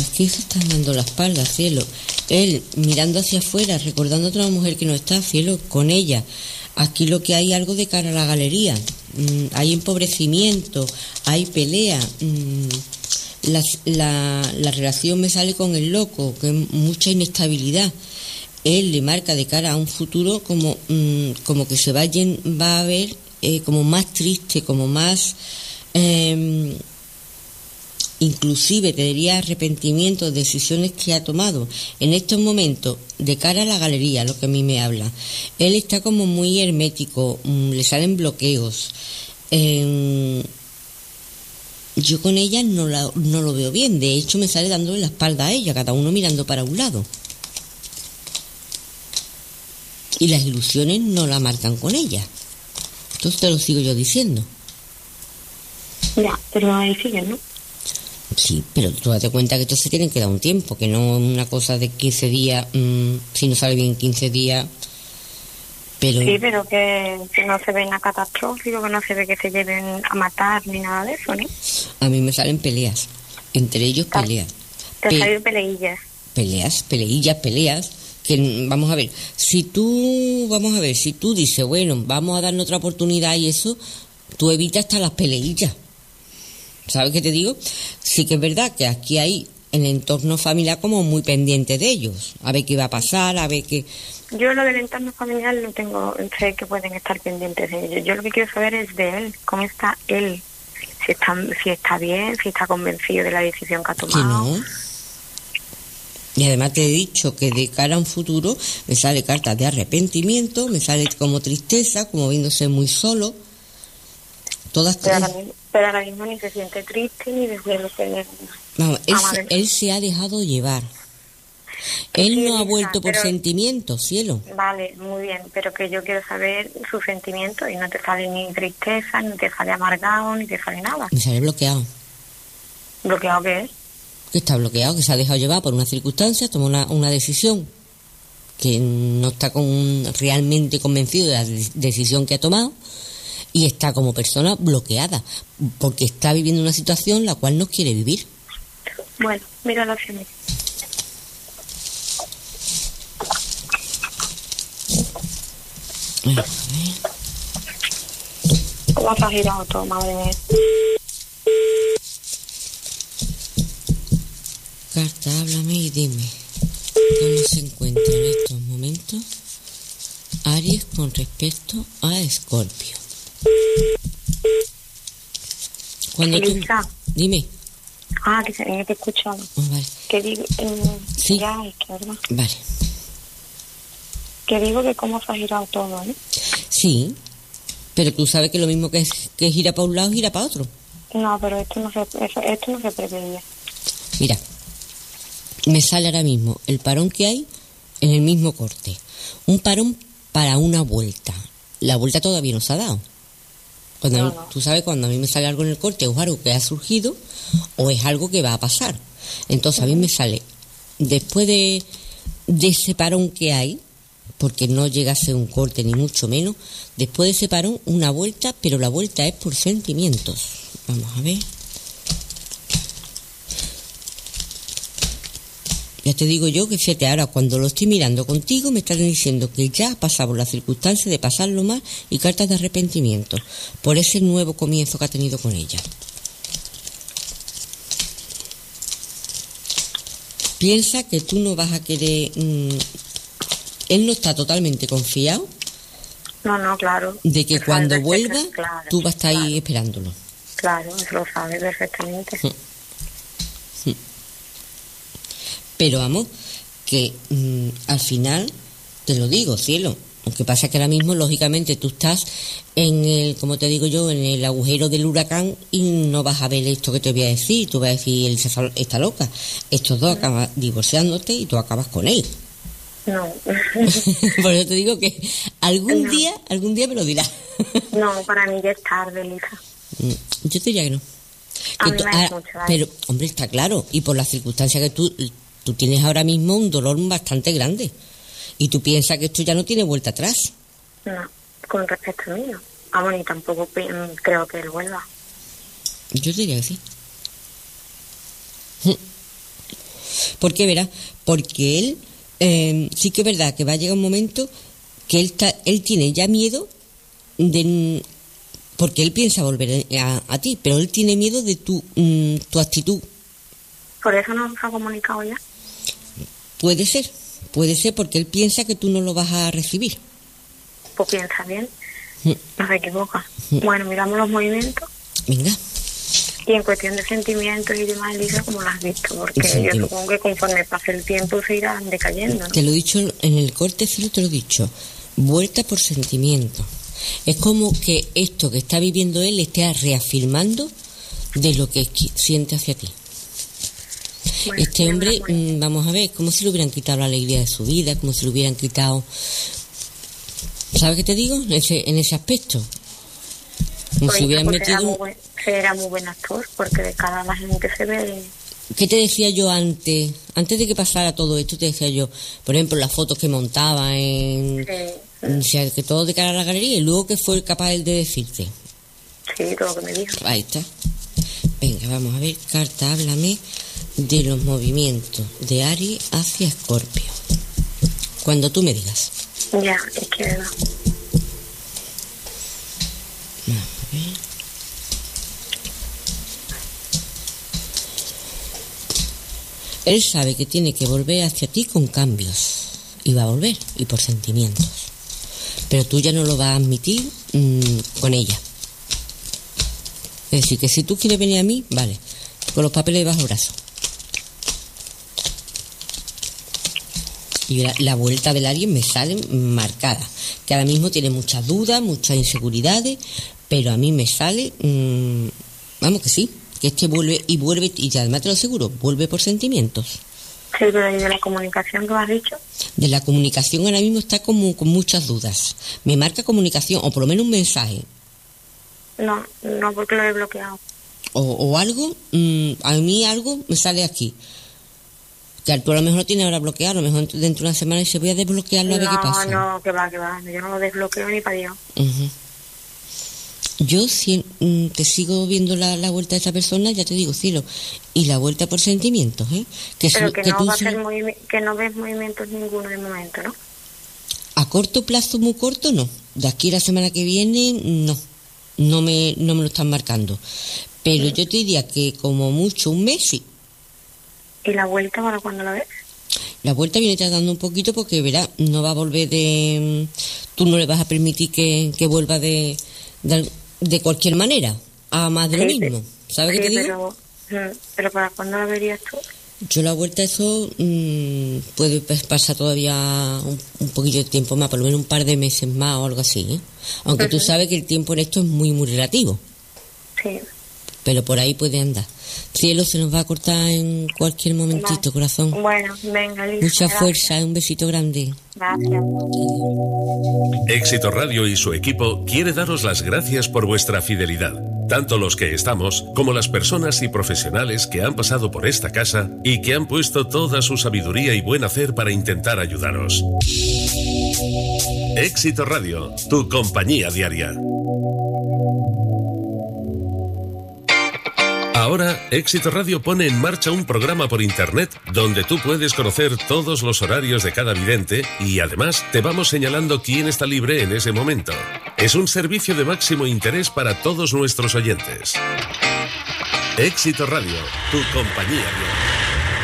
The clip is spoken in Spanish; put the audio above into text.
Aquí se están dando la espalda, cielo. Él mirando hacia afuera, recordando a otra mujer que no está, cielo, con ella. Aquí lo que hay algo de cara a la galería. Hay empobrecimiento, hay pelea. La relación me sale con el loco, que mucha inestabilidad. Él le marca de cara a un futuro como que se va a ver como más triste, como más... inclusive te diría arrepentimiento de decisiones que ha tomado en estos momentos de cara a la galería, lo que a mí me habla. Él está como muy hermético, le salen bloqueos. Yo con ella no lo veo bien, de hecho me sale dándole la espalda a ella, cada uno mirando para un lado. Y las ilusiones no la marcan con ella. Entonces te lo sigo yo diciendo. Ya, pero ahí sigue, ¿no? Sí, pero tú date cuenta que esto se tienen que dar un tiempo, que no una cosa de 15 días, si no sale bien 15 días, pero... Sí, pero que no se ve nada catastrófico, que no se ve que se lleven a matar ni nada de eso, ¿no? A mí me salen peleas, entre ellos peleas. Te salen peleillas. Peleas, que vamos a ver, si tú dices, bueno, vamos a darle otra oportunidad y eso, tú evitas hasta las peleillas. ¿Sabes qué te digo? Sí que es verdad que aquí hay el entorno familiar como muy pendiente de ellos. A ver qué va a pasar, a ver qué... Yo lo del entorno familiar no tengo, sé que pueden estar pendientes de ellos. Yo lo que quiero saber es de él, cómo está él. Si está bien, si está convencido de la decisión que ha tomado. Que no. Y además te he dicho que de cara a un futuro me sale cartas de arrepentimiento, me sale como tristeza, como viéndose muy solo. Todas pero ahora mismo ni se siente triste ni desde que... Vamos, él se ha dejado llevar. Él sí, no ha vuelto por pero, sentimientos, cielo. Vale, muy bien, pero que yo quiero saber sus sentimientos y no te sale ni tristeza, ni te sale amargado, ni te sale nada. Me sale bloqueado. ¿Bloqueado qué es? Que está bloqueado, que se ha dejado llevar por una circunstancia, tomó una decisión que no está realmente convencido de la decisión que ha tomado y está como persona bloqueada porque está viviendo una situación la cual no quiere vivir. Bueno, míralo hacia mí. ¿Cómo se ha girado todo, madre mía? Carta, háblame y dime cómo se encuentra en estos momentos Aries con respecto a Escorpio. Cuando tú... Dime. Que se viene que escuchaba. Vale. Que digo... sí. Ya, es que verdad. Vale. Que digo que cómo se ha girado todo, ¿eh? Sí, pero tú sabes que lo mismo que gira para un lado, gira para otro. No, pero esto no se preveía. Mira, me sale ahora mismo el parón que hay en el mismo corte. Un parón para una vuelta. La vuelta todavía no se ha dado. No. Tú sabes, cuando a mí me sale algo en el corte, o es algo que ha surgido o es algo que va a pasar. Entonces a mí me sale, después de ese parón que hay, porque no llega a ser un corte ni mucho menos, después de ese parón una vuelta, pero la vuelta es por sentimientos. Vamos a ver. Ya te digo yo que fíjate, ahora cuando lo estoy mirando contigo me están diciendo que ya ha pasado por la circunstancia de pasarlo mal y cartas de arrepentimiento por ese nuevo comienzo que ha tenido con ella. Piensa que tú no vas a querer... él no está totalmente confiado. No, claro. De que cuando vuelva, claro, tú vas a estar ahí esperándolo. Claro, eso lo sabe perfectamente. Pero vamos, que al final, te lo digo, cielo, lo que pasa es que ahora mismo, lógicamente, tú estás en el, como te digo yo, en el agujero del huracán y no vas a ver esto que te voy a decir. Tú vas a decir, él está loca. Estos dos acaban divorciándote y tú acabas con él. No. Por eso te digo que algún día me lo dirás. No, para mí ya es tarde, Lisa. Yo te diría que no. A mí me hace mucho daño. Pero, hombre, está claro, y por la circunstancia que tú tienes ahora mismo un dolor bastante grande. Y tú piensas que esto ya no tiene vuelta atrás. No, con respecto a mí no. Vamos, ni tampoco creo que él vuelva. Yo diría que sí. ¿Por qué, verás? Porque él, sí que es verdad que va a llegar un momento que él tiene ya miedo porque él piensa volver a ti, pero él tiene miedo de tu actitud. ¿Por eso no nos ha comunicado ya? Puede ser porque él piensa que tú no lo vas a recibir. Pues piensa bien, no se equivoca. Bueno, miramos los movimientos. Venga. Y en cuestión de sentimientos y demás, Elisa, ¿cómo lo has visto? Porque yo supongo que conforme pase el tiempo se irán decayendo, ¿no? Te lo he dicho en el corte, sí, te lo he dicho. Vuelta por sentimientos. Es como que esto que está viviendo él esté reafirmando de lo que siente hacia ti. Bueno, este hombre, vamos a ver, como si le hubieran quitado la alegría de su vida, como si le hubieran quitado... ¿Sabes qué te digo? En ese aspecto. Como si hubieran metido... Era muy buen actor, porque de cada la gente se ve... ¿Qué te decía yo antes de que pasara todo esto? Te decía yo, por ejemplo, las fotos que montaba o sea, que todo de cara a la galería, y luego que fue capaz él de decirte. Sí, todo lo que me dijo. Ahí está. Venga, vamos a ver, carta, háblame de los movimientos de Aries hacia Escorpio. Cuando tú me digas. Ya, izquierda. Vamos a ver. Él sabe que tiene que volver hacia ti con cambios. Y va a volver, y por sentimientos. Pero tú ya no lo vas a admitir con ella. Es decir, que si tú quieres venir a mí, vale, con los papeles bajo el brazo. Y la vuelta del alguien me sale marcada. Que ahora mismo tiene muchas dudas, muchas inseguridades, pero a mí me sale, vamos que sí, que este vuelve, y además te lo aseguro, vuelve por sentimientos. Sí, pero ¿y de la comunicación que me has dicho? De la comunicación ahora mismo está como con muchas dudas. Me marca comunicación, o por lo menos un mensaje. No, porque lo he bloqueado. O algo, a mí algo me sale aquí. Que tú a lo mejor lo tienes ahora bloqueado, a lo mejor dentro de una semana y se voy a desbloquearlo a ver qué pasa. No, que va. Yo no lo desbloqueo ni para Dios. Yo te sigo viendo la vuelta de esta persona, ya te digo, cielo, y la vuelta por sentimientos, ¿eh? Pero que no va a hacer que no ves movimientos ninguno de momento, ¿no? A corto plazo, muy corto, no. De aquí a la semana que viene, no me lo están marcando. Pero yo te diría que como mucho un mes, sí. ¿Y la vuelta para cuándo la ves? La vuelta viene tardando un poquito porque, verás, no va a volver tú no le vas a permitir que vuelva de cualquier manera, a más de lo mismo. ¿Sabes qué te digo? Pero ¿para cuándo la verías tú? Yo la vuelta, eso puede pasar todavía un poquito de tiempo más, por lo menos un par de meses más o algo así, ¿eh? Aunque tú sabes que el tiempo en esto es muy, muy relativo. Sí. Pero por ahí puede andar. Cielo, se nos va a cortar en cualquier momentito, vale. Corazón. Bueno, venga, Lisa. Mucha fuerza, un besito grande. Gracias. Éxito Radio y su equipo quiere daros las gracias por vuestra fidelidad. Tanto los que estamos como las personas y profesionales que han pasado por esta casa y que han puesto toda su sabiduría y buen hacer para intentar ayudaros. Éxito Radio, tu compañía diaria. Ahora, Éxito Radio pone en marcha un programa por internet donde tú puedes conocer todos los horarios de cada vidente y además te vamos señalando quién está libre en ese momento. Es un servicio de máximo interés para todos nuestros oyentes. Éxito Radio, tu compañía diaria.